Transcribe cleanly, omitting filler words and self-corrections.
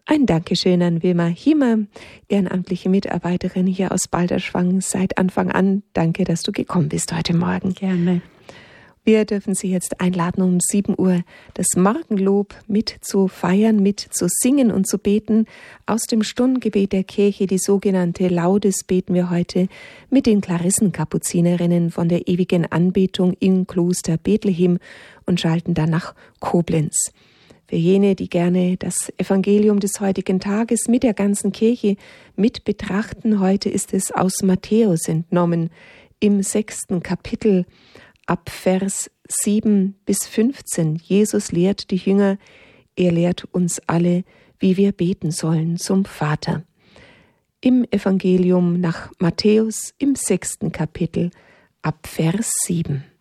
Ein Dankeschön an Wilma Hiemer, ehrenamtliche Mitarbeiterin hier aus Balderschwang seit Anfang an. Danke, dass du gekommen bist heute Morgen. Gerne. Wir dürfen Sie jetzt einladen, um 7 Uhr das Morgenlob mit zu feiern, mit zu singen und zu beten. Aus dem Stundengebet der Kirche, die sogenannte Laudes, beten wir heute mit den Klarissenkapuzinerinnen von der ewigen Anbetung im Kloster Bethlehem und schalten dann nach Koblenz. Für jene, die gerne das Evangelium des heutigen Tages mit der ganzen Kirche mit betrachten, heute ist es aus Matthäus entnommen, im 6. Kapitel, ab Vers 7 bis 15. Jesus lehrt die Jünger, er lehrt uns alle, wie wir beten sollen zum Vater. Im Evangelium nach Matthäus im 6. Kapitel, ab Vers 7.